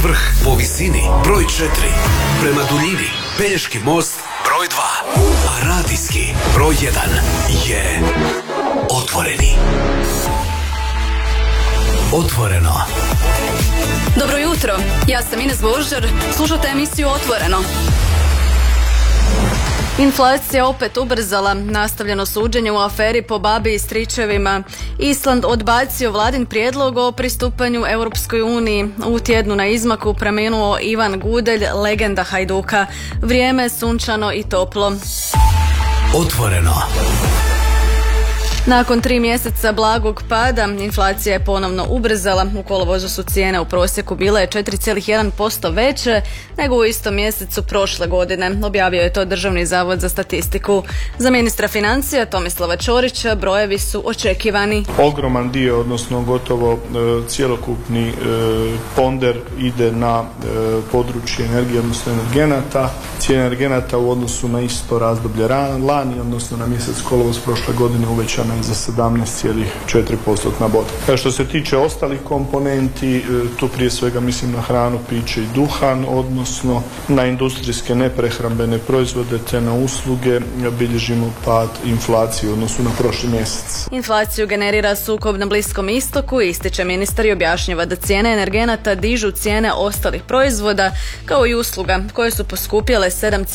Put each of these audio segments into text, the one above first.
vrh po visini broj 4, prema duljini Pelješki most broj 2, a radijski broj 1 je Otvoreni. Otvoreno. Dobro jutro, ja sam Ines Božar, slušate emisiju Otvoreno. Inflacija opet ubrzala, nastavljeno suđenje u aferi po babi i stričevima. Island odbacio vladin prijedlog o pristupanju Europskoj uniji. U tjednu na izmaku preminuo Ivan Gudelj, legenda Hajduka. Vrijeme sunčano i toplo. Otvoreno. Nakon 3 mjeseca blagog pada, inflacija je ponovno ubrzala. U kolovozu su cijene u prosjeku bile 4,1% veće nego u istom mjesecu prošle godine. Objavio je to Državni zavod za statistiku. Za ministra financija Tomislava Ćorića brojevi su očekivani. Ogroman dio, odnosno gotovo cjelokupni ponder ide na područje energije, odnosno energenata. Cijene energenata u odnosu na isto razdoblje lani, odnosno na mjesec kolovoz prošle godine uvećana za 17,4% boda. Što se tiče ostalih komponenti, tu prije svega mislim na hranu, piće i duhan, odnosno na industrijske neprehrambene proizvode te na usluge, bilježimo pad inflacije u odnosu na prošli mjesec. Inflaciju generira sukob na Bliskom istoku, ističe ministar i objašnjava da cijene energenata dižu cijene ostalih proizvoda kao i usluga koje su poskupjele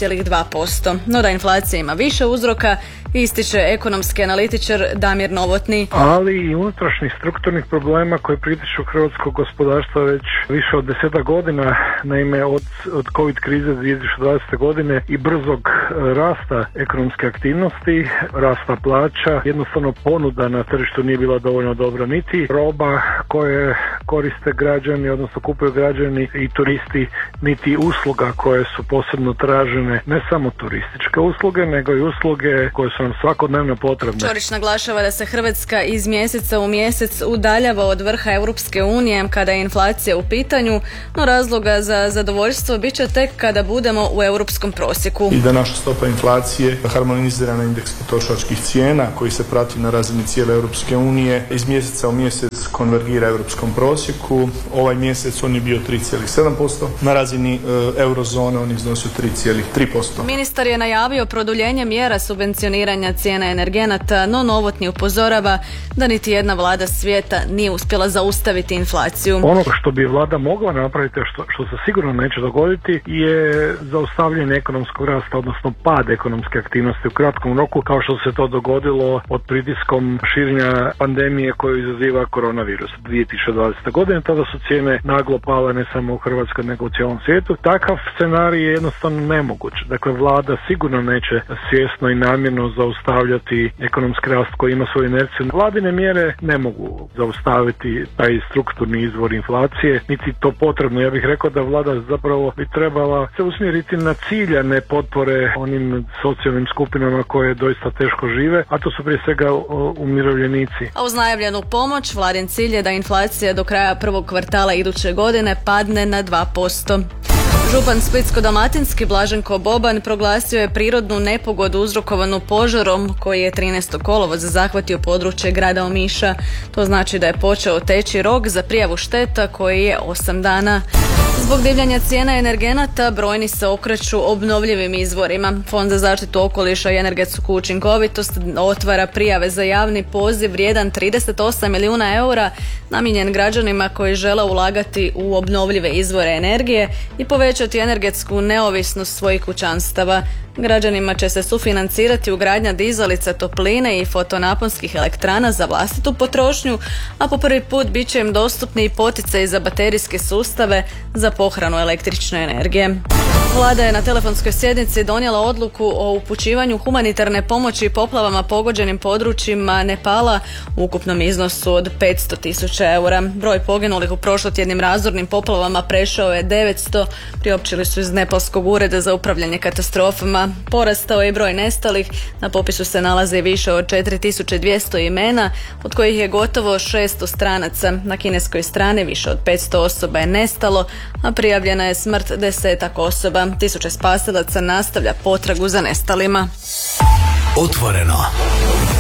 7,2%. No da inflacija ima više uzroka, ističe ekonomski analitičar Damir Novotni. Ali i unutrašnjih strukturnih problema koji pritiču hrvatsko gospodarstvo već više od 10 godina, naime od COVID krize 2020. godine i brzog rasta ekonomske aktivnosti, rasta plaća, jednostavno ponuda na tržištu nije bila dovoljno dobra, niti roba koje koriste građani, odnosno kupuju građani i turisti, niti usluga koje su posebno tražene, ne samo turističke usluge, nego i usluge koje su nam svakodnevno potrebne. Ćorić naglašava da se Hrvatska iz mjeseca u mjesec udaljava od vrha Europske unije kada je inflacija u pitanju, no razloga za zadovoljstvo bit će tek kada budemo u europskom prosjeku. I da naša stopa inflacije harmonizirana indeks potrošačkih cijena koji se prati na razini cijele Europske unije iz mjeseca u mjesec konvergira europskom prosjeku. Ovaj mjesec on je bio 3,7%, na razini eurozone on je iznosio 3,3%. Ministar je najavio produljenje mjera subvencioniranja cijena energenata, no Novotni upozorava da niti jedna vlada svijeta nije uspjela zaustaviti inflaciju. Ono što bi vlada mogla napraviti, što se sigurno neće dogoditi, je zaustavljanje ekonomskog rasta, odnosno pad ekonomske aktivnosti u kratkom roku, kao što se to dogodilo pod pritiskom širenja pandemije koju izaziva koronavirus 2020. godine. Tada su cijene naglo pale ne samo u Hrvatskoj nego u cijelom svijetu. Takav scenarij je jednostavno nemoguć. Dakle, vlada sigurno neće svjesno i namjerno zaustavljati ekonomski rast koji ima svoju inerciju. Vladine mjere ne mogu zaustaviti taj strukturni izvor inflacije, niti to potrebno. Ja bih rekao da vlada zapravo bi trebala se usmjeriti na ciljane potpore onim socijalnim skupinama koje doista teško žive, a to su prije svega umirovljenici. A uz najavljenu pomoć, vladin cilj je da inflacija do kraja prvog kvartala iduće godine padne na 2%. Župan Splitsko-dalmatinski Blaženko Boban proglasio je prirodnu nepogodu uzrokovanu požarom koji je 13. kolovoza zahvatio područje grada Omiša. To znači da je počeo teći rok za prijavu šteta koji je 8 dana. Zbog divljanja cijena energenata brojni se okreću obnovljivim izvorima. Fond za zaštitu okoliša i energetsku učinkovitost otvara prijave za javni poziv vrijedan 38 milijuna eura namijenjen građanima koji žele ulagati u obnovljive izvore energije i povećati energetsku neovisnost svojih kućanstava. Građanima će se sufinancirati ugradnja dizalica topline i fotonaponskih elektrana za vlastitu potrošnju, a po prvi put bit će im dostupni i poticaji za baterijske sustave za pohranu električne energije. Vlada je na telefonskoj sjednici donijela odluku o upućivanju humanitarne pomoći poplavama pogođenim područjima Nepala u ukupnom iznosu od 500.000 eura. Broj poginulih u prošlotjednim razornim poplavama prešao je 900, priopćili su iz Nepalskog ureda za upravljanje katastrofama. Porastao je i broj nestalih, na popisu se nalaze više od 4200 imena, od kojih je gotovo 600 stranaca. Na kineskoj strani više od 500 osoba je nestalo, a prijavljena je smrt 10 osoba. Tisuće spasilaca nastavlja potragu za nestalima. Otvoreno.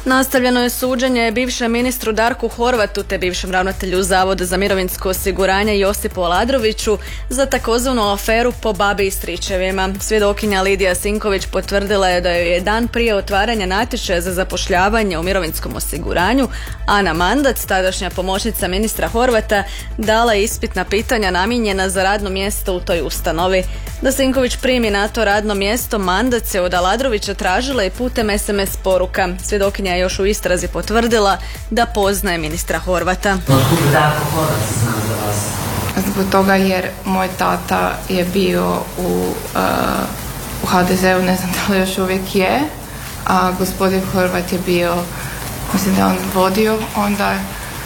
Nastavljeno je suđenje bivšem ministru Darku Horvatu te bivšem ravnatelju Zavoda za mirovinsko osiguranje Josipu Aladroviću za takozvanu aferu po babi i stričevima. Svjedokinja Lidija Sinković potvrdila je da joj je dan prije otvaranja natječaja za zapošljavanje u mirovinskom osiguranju Ana Mandac, tadašnja pomoćnica ministra Horvata, dala ispitna pitanja namijenjena za radno mjesto u toj ustanovi. Da Sinković primi na to radno mjesto, Mandac je od Aladrovića tražila i putem SMS poruka. Svjedokinja je još u istrazi potvrdila da poznaje ministra Horvata. Zbog toga jer moj tata je bio u HDZ-u, ne znam da li još uvijek je, a gospodin Horvat je bio, mislim da on vodio onda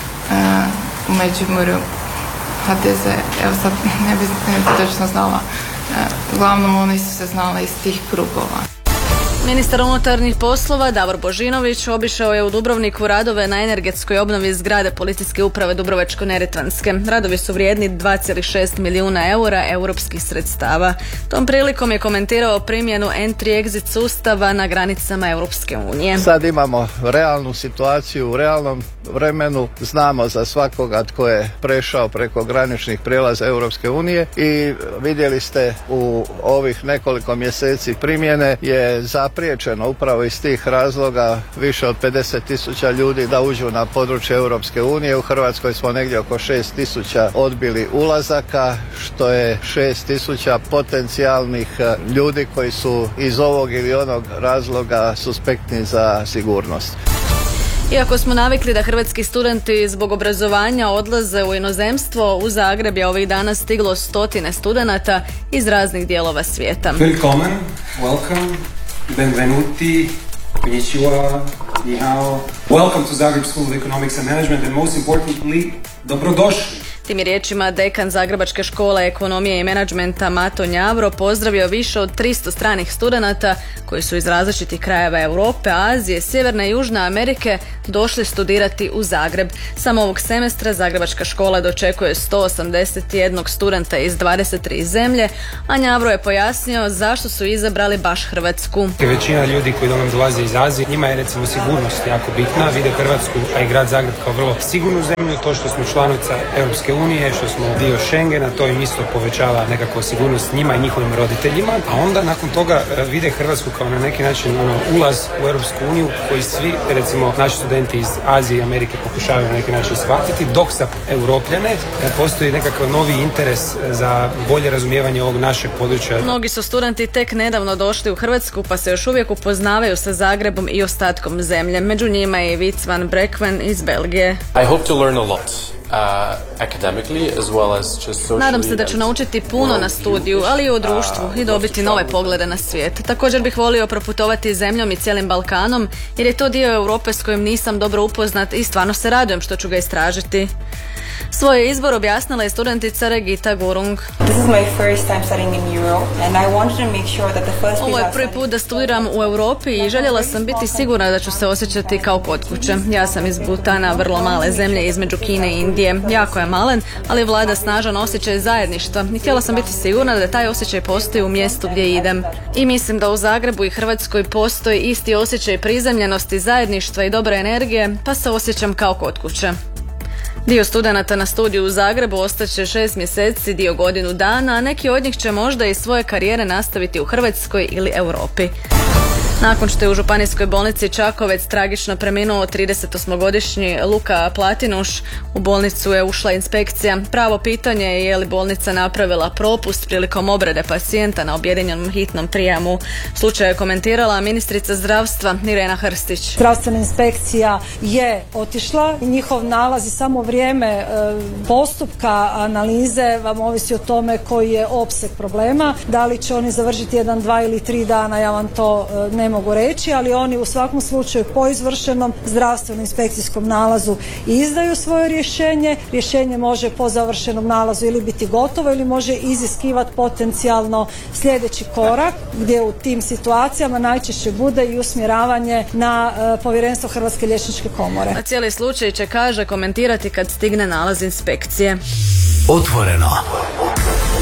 u Međimurju HDZ, evo sad ne bi točno znala, uglavnom oni su se znali iz tih krugova. Ministar unutarnjih poslova Davor Božinović obišao je u Dubrovniku radove na energetskoj obnovi zgrade Policijske uprave Dubrovačko-neretvanske. Radovi su vrijedni 2,6 milijuna eura europskih sredstava. Tom prilikom je komentirao primjenu entry-exit sustava na granicama Europske unije. Sad imamo realnu situaciju u realnom vremenu, znamo za svakoga tko je prešao preko graničnih prijelaza Europske unije i vidjeli ste u ovih nekoliko mjeseci primjene je zapriječeno upravo iz tih razloga više od 50.000 ljudi da uđu na područje Europske unije. U Hrvatskoj smo negdje oko 6.000 odbili ulazaka, što je 6.000 potencijalnih ljudi koji su iz ovog ili onog razloga suspektni za sigurnost. Iako smo navikli da hrvatski studenti zbog obrazovanja odlaze u inozemstvo, u Zagreb je ovih dana stiglo stotine studenata iz raznih dijelova svijeta. Willkommen, welcome, benvenuti, konnichiwa, ni hao. Welcome to Zagreb School of Economics and Management and most importantly, dobrodošli. Tim je riječima dekan Zagrebačke škole ekonomije i menadžmenta Mato Njavro pozdravio više od 300 stranih studenata koji su iz različitih krajeva Europe, Azije, Sjeverne i Južne Amerike došli studirati u Zagreb. Samo ovog semestra Zagrebačka škola dočekuje 181 studenta iz 23 zemlje, a Njavro je pojasnio zašto su izabrali baš Hrvatsku. Većina ljudi koji nam dolaze iz Azije, njima je recimo sigurnost jako bitna, vide Hrvatsku, a i grad Zagreb kao vrlo sigurnu zemlju, to što smo članica Europske unije, što smo dio Schengena, to im isto povećava nekakvu sigurnost njima i njihovim roditeljima, a onda nakon toga vide Hrvatsku kao na neki način ulaz u Europsku uniju koji svi, recimo naši studenti iz Azije i Amerike pokušavaju na neki način shvatiti, dok sa Europljane postoji nekakav novi interes za bolje razumijevanje ovog našeg područja. Mnogi su studenti tek nedavno došli u Hrvatsku pa se još uvijek upoznavaju sa Zagrebom i ostatkom zemlje. Među njima je i Vic van Brekven iz Belgije. I hope to learn a lot. Academically as well as just socially. Nadam se da ću naučiti puno na studiju, ali i u društvu i dobiti nove poglede na svijet. Također bih volio proputovati zemljom i cijelim Balkanom, jer je to dio Europe s kojim nisam dobro upoznat i stvarno se radujem što ću ga istražiti. Svoj izbor objasnila je studentica Regita Gurung. Ovo je prvi put da studiram u Europi i željela sam biti sigurna da ću se osjećati kao kod kuće. Ja sam iz Butana, vrlo male zemlje između Kine i Indije. Jako je malen, ali vlada snažan osjećaj zajedništva i htjela sam biti sigurna da taj osjećaj postoji u mjestu gdje idem. I mislim da u Zagrebu i Hrvatskoj postoji isti osjećaj prizemljenosti, zajedništva i dobre energije, pa se osjećam kao kod kuće. Dio studenata na studiju u Zagrebu ostaće 6 mjeseci, dio godinu dana, a neki od njih će možda i svoje karijere nastaviti u Hrvatskoj ili Europi. Nakon što je u Županijskoj bolnici Čakovec tragično preminuo 38-godišnji Luka Platinuš, u bolnicu je ušla inspekcija. Pravo pitanje je je li bolnica napravila propust prilikom obrade pacijenta na objedinjenom hitnom prijemu. Slučaj je komentirala ministrica zdravstva Irena Hrstić. Zdravstvena inspekcija je otišla i njihov nalaz i samo vrijeme postupka analize vam ovisi o tome koji je opseg problema. Da li će oni završiti 1, 2 ili 3 dana, ja vam to ne mogu reći, ali oni u svakom slučaju po izvršenom zdravstvenom inspekcijskom nalazu izdaju svoje rješenje. Rješenje može po završenom nalazu ili biti gotovo ili može iziskivati potencijalno sljedeći korak, gdje u tim situacijama najčešće bude i usmjeravanje na povjerenstvo Hrvatske liječničke komore. A cijeli slučaj će, kaže, komentirati kad stigne nalaz inspekcije. Otvoreno.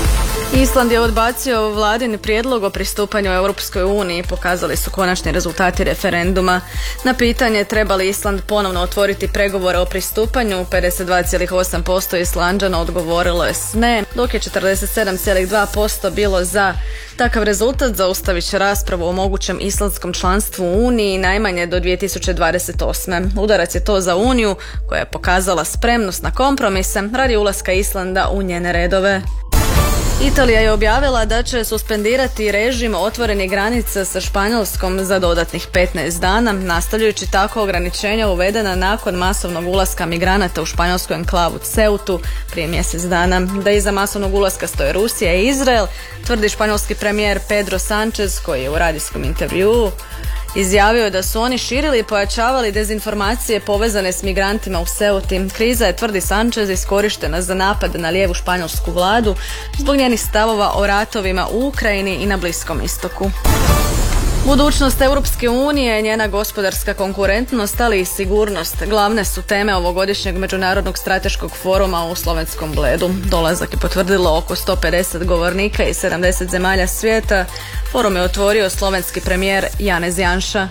Island je odbacio vladin prijedlog o pristupanju Europskoj uniji, pokazali su konačni rezultati referenduma. Na pitanje treba li Island ponovno otvoriti pregovore o pristupanju, 52,8% Islanđana odgovorilo je s ne, dok je 47,2% bilo za. Takav rezultat zaustavit će raspravu o mogućem islandskom članstvu u Uniji najmanje do 2028. Udarac je to za Uniju, koja je pokazala spremnost na kompromise radi ulaska Islanda u njene redove. Italija je objavila da će suspendirati režim otvorenih granica sa Španjolskom za dodatnih 15 dana, nastavljajući tako ograničenja uvedena nakon masovnog ulaska migranata u španjolsku enklavu Ceutu prije mjesec dana. Da iza masovnog ulaska stoje Rusija i Izrael, tvrdi španjolski premijer Pedro Sánchez, koji je u radijskom intervjuu izjavio da su oni širili i pojačavali dezinformacije povezane s migrantima u Ceuti. Kriza je, tvrdi Sánchez, iskorištena za napad na lijevu španjolsku vladu zbog njenih stavova o ratovima u Ukrajini i na Bliskom istoku. Budućnost Europske unije, njena gospodarska konkurentnost, ali i sigurnost glavne su teme ovogodišnjeg međunarodnog strateškog foruma u slovenskom Bledu. Dolazak je potvrdilo oko 150 govornika iz 70 zemalja svijeta. Forum je otvorio slovenski premijer Janez Janša.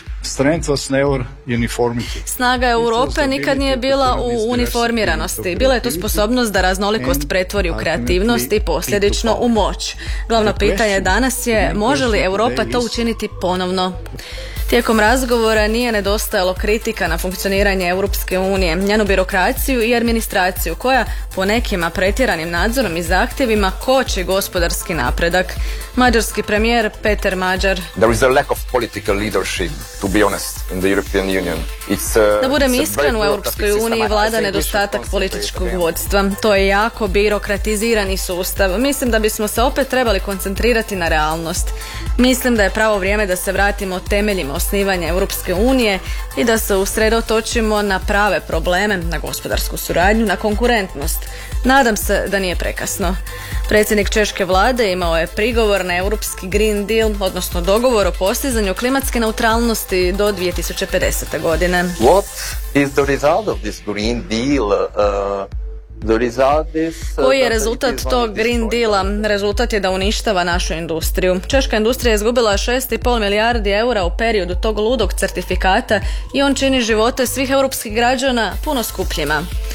Snaga Europe nikad nije bila u uniformiranosti. Bila je to sposobnost da raznolikost pretvori u kreativnost i posljedično u moć. Glavno pitanje danas je može li Europa to učiniti ponovno? Tijekom razgovora nije nedostajalo kritika na funkcioniranje Europske unije, njenu birokraciju i administraciju koja po nekima pretjeranim nadzorom i zahtjevima koči gospodarski napredak. Mađarski premijer Peter Magyar. Da budem iskren, u Europskoj uniji vlada nedostatak političkog vodstva. To je jako birokratizirani sustav. Mislim da bismo se opet trebali koncentrirati na realnost. Mislim da je pravo vrijeme da se vratimo temeljima osnivanja Europske unije i da se usredotočimo na prave probleme, na gospodarsku suradnju, na konkurentnost. Nadam se da nije prekasno. Predsjednik češke vlade imao je prigovor na europski Green Deal, odnosno dogovor o postizanju klimatske neutralnosti do 2050. godine. What is the result of this Green Deal? Koji je rezultat tog Green Deala? Rezultat je da uništava našu industriju. Češka industrija je izgubila 6,5 milijardi eura u periodu tog ludog certifikata i on čini živote svih europskih građana puno skupljima.